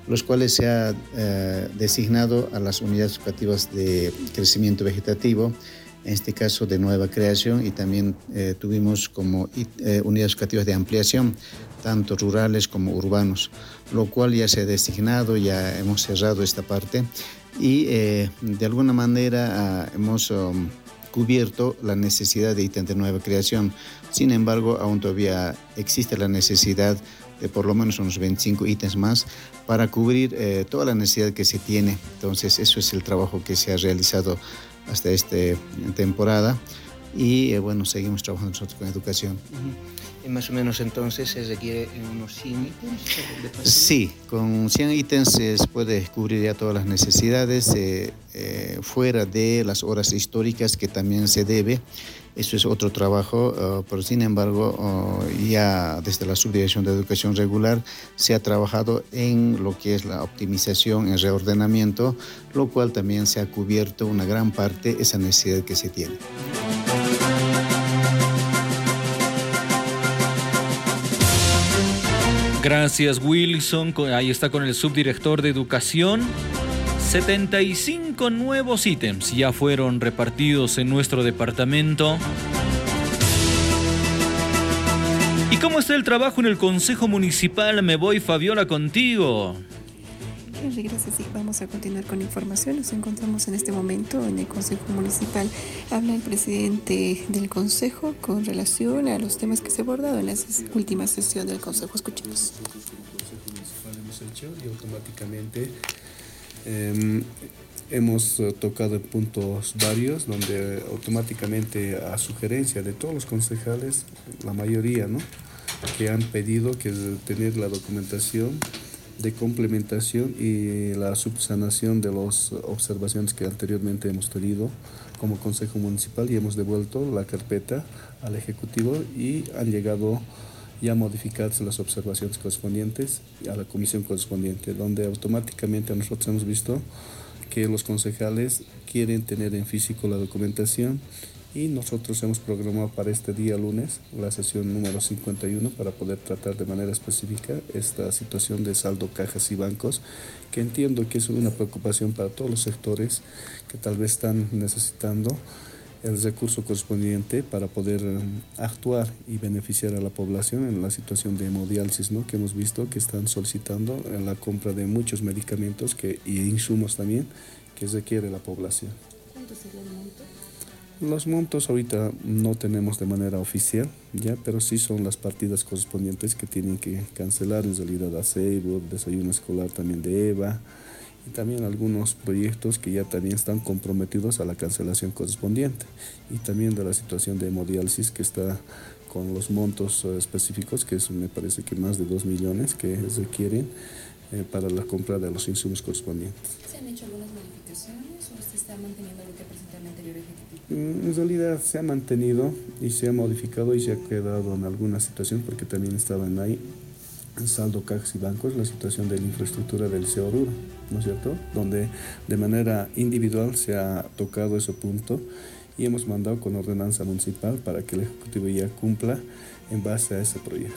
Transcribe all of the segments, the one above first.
los cuales se ha designado a las unidades educativas de crecimiento vegetativo, en este caso de nueva creación, y también tuvimos como unidades educativas de ampliación, tanto rurales como urbanos, lo cual ya se ha designado, ya hemos cerrado esta parte y de alguna manera hemos cubierto la necesidad de ítems de nueva creación. Sin embargo, aún todavía existe la necesidad de por lo menos unos 25 ítems más para cubrir toda la necesidad que se tiene. Entonces, eso es el trabajo que se ha realizado hasta esta temporada y bueno, seguimos trabajando nosotros con educación. Uh-huh. Más o menos entonces se requiere unos 100 ítems. Sí, con 100 ítems se puede cubrir ya todas las necesidades fuera de las horas históricas que también se debe. Eso es otro trabajo, pero sin embargo ya desde la Subdirección de Educación Regular se ha trabajado en lo que es la optimización, el reordenamiento, lo cual también se ha cubierto una gran parte esa necesidad que se tiene. Gracias, Wilson. Ahí está con el subdirector de Educación. 75 nuevos ítems ya fueron repartidos en nuestro departamento. ¿Y cómo está el trabajo en el Consejo Municipal? Me voy, Fabiola, contigo. Gracias, sí, vamos a continuar con información. Nos encontramos en este momento en el Consejo Municipal. Habla el presidente del Consejo con relación a los temas que se han abordado en la última sesión del Consejo. Escuchemos. El Consejo Municipal hemos hecho y automáticamente hemos tocado puntos varios donde automáticamente a sugerencia de todos los concejales, la mayoría, ¿no?, que han pedido que tener la documentación de complementación y la subsanación de las observaciones que anteriormente hemos tenido como Consejo Municipal, y hemos devuelto la carpeta al Ejecutivo y han llegado ya a modificarse las observaciones correspondientes a la comisión correspondiente, donde automáticamente nosotros hemos visto que los concejales quieren tener en físico la documentación y nosotros hemos programado para este día lunes la sesión número 51 para poder tratar de manera específica esta situación de saldo, cajas y bancos, que entiendo que es una preocupación para todos los sectores que tal vez están necesitando el recurso correspondiente para poder actuar y beneficiar a la población en la situación de hemodiálisis, ¿no?, que hemos visto que están solicitando en la compra de muchos medicamentos y insumos también que requiere la población. ¿Cuánto sería el monto? Los montos ahorita no tenemos de manera oficial, ya, pero sí son las partidas correspondientes que tienen que cancelar en realidad ASEIBO, desayuno escolar también de EVA, y también algunos proyectos que ya también están comprometidos a la cancelación correspondiente, y también de la situación de hemodiálisis que está con los montos específicos, que es, me parece que más de 2 millones que requieren para la compra de los insumos correspondientes. ¿Se han hecho algunas modificaciones o se está manteniendo lo que presentó el anterior ejecutivo? En realidad se ha mantenido y se ha modificado y se ha quedado en alguna situación, porque también estaban ahí en saldo, cajas y bancos la situación de la infraestructura del CEORUR, ¿no es cierto?, donde de manera individual se ha tocado ese punto y hemos mandado con ordenanza municipal para que el Ejecutivo ya cumpla en base a ese proyecto.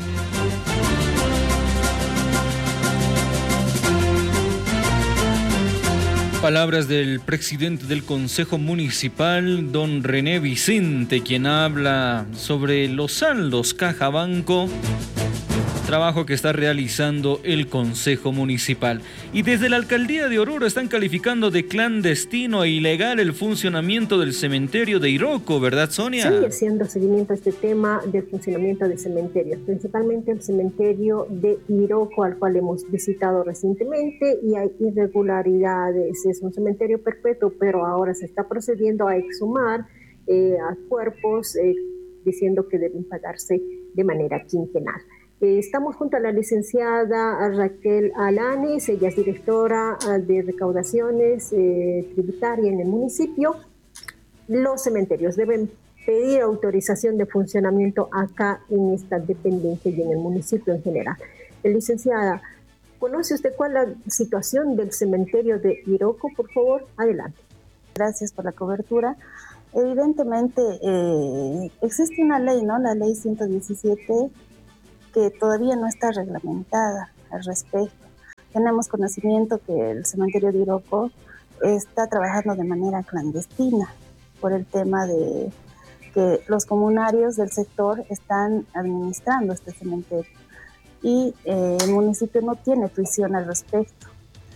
Palabras del presidente del Consejo Municipal, don René Vicente, quien habla sobre los saldos Caja Banco, trabajo que está realizando el Consejo Municipal. Y desde la Alcaldía de Oruro están calificando de clandestino e ilegal el funcionamiento del cementerio de Iroko, ¿verdad, Sonia? Sí, haciendo seguimiento a este tema del funcionamiento de cementerios, principalmente el cementerio de Iroko, al cual hemos visitado recientemente, y hay irregularidades. Es un cementerio perpetuo, pero ahora se está procediendo a exhumar a cuerpos, diciendo que deben pagarse de manera quinquenal. Estamos junto a la licenciada Raquel Alanis, ella es directora de recaudaciones tributarias en el municipio. Los cementerios deben pedir autorización de funcionamiento acá en esta dependencia y en el municipio en general. Licenciada, ¿conoce usted cuál es la situación del cementerio de Iroko? Por favor, adelante. Gracias por la cobertura. Evidentemente existe una ley, ¿no? La ley 117, que todavía no está reglamentada al respecto. tenemos conocimiento que el cementerio de Iroko está trabajando de manera clandestina por el tema de que los comunarios del sector están administrando este cementerio y el municipio no tiene prisión al respecto.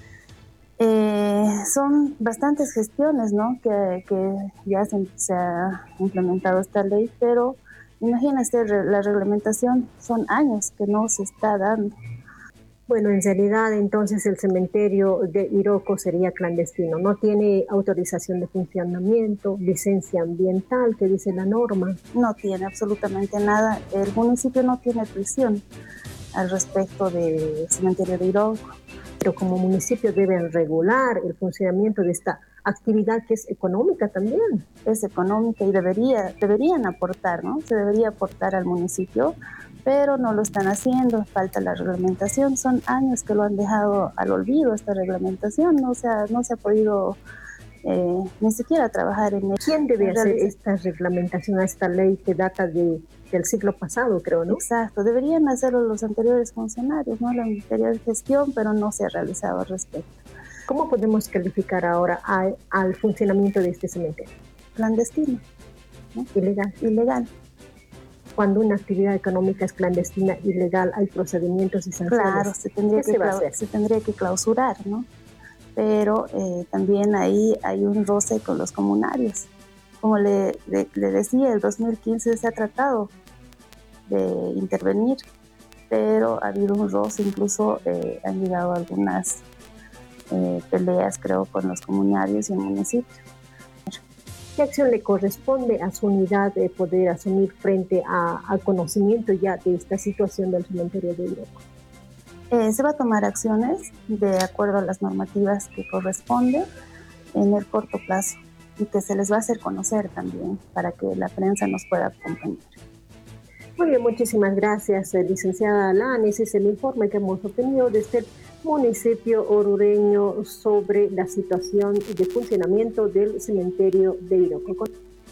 Son bastantes gestiones, ¿no? que ya se ha implementado esta ley, pero imagínense, la reglamentación son años que no se está dando. Bueno, en realidad entonces el cementerio de Iroko sería clandestino, no tiene autorización de funcionamiento, licencia ambiental, que dice la norma. No tiene absolutamente nada, el municipio no tiene prisión al respecto del cementerio de Iroko. Pero como municipio deben regular el funcionamiento de esta actividad que es económica también. Es económica y deberían aportar, ¿no? Se debería aportar al municipio, pero no lo están haciendo, falta la reglamentación. Son años que lo han dejado al olvido esta reglamentación, no se ha podido ni siquiera trabajar en ello. ¿Quién debe hacer esta reglamentación, esta ley que data del siglo pasado, creo, ¿no? Exacto, deberían hacerlo los anteriores funcionarios, ¿no? La anterior gestión, pero no se ha realizado al respecto. ¿Cómo podemos calificar ahora al funcionamiento de este cementerio? Clandestino, ¿no? Ilegal. Cuando una actividad económica es clandestina, ilegal, hay procedimientos y sanciones. Claro, se tendría que clausurar, ¿no? Pero también ahí hay un roce con los comunarios. Como le decía, el 2015 se ha tratado de intervenir, pero ha habido un roce, incluso han llegado algunas peleas, creo, con los comunarios y el municipio. ¿Qué acción le corresponde a su unidad de poder asumir frente al conocimiento ya de esta situación del cementerio de Iroko? Se va a tomar acciones de acuerdo a las normativas que corresponden en el corto plazo y que se les va a hacer conocer también para que la prensa nos pueda acompañar. Muy bien, muchísimas gracias, licenciada Alanis. Es el informe que hemos obtenido desde el municipio orureño sobre la situación de funcionamiento del cementerio de Iroko.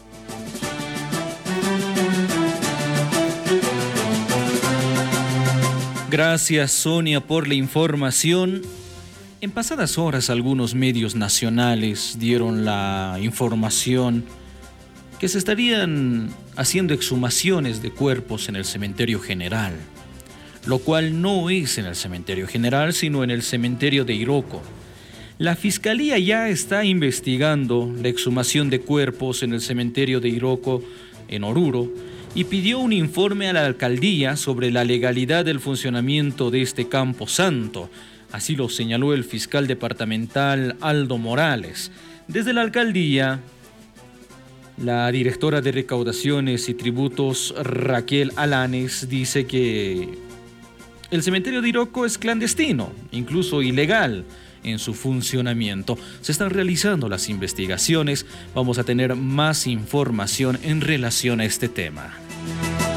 Gracias, Sonia, por la información. En pasadas horas, algunos medios nacionales dieron la información que se estarían haciendo exhumaciones de cuerpos en el cementerio general, lo cual no es en el cementerio general, sino en el cementerio de Iroko. La Fiscalía ya está investigando la exhumación de cuerpos en el cementerio de Iroko, en Oruro, y pidió un informe a la alcaldía sobre la legalidad del funcionamiento de este camposanto. Así lo señaló el fiscal departamental Aldo Morales. Desde la alcaldía, la directora de Recaudaciones y Tributos, Raquel Alanis, dice que el cementerio de Iroko es clandestino, incluso ilegal en su funcionamiento. Se están realizando las investigaciones. Vamos a tener más información en relación a este tema.